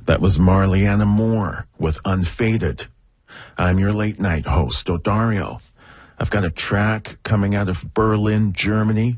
That was Marliana Moore with Unfaded. I'm your late night host, Odario. I've got a track coming out of Berlin, Germany,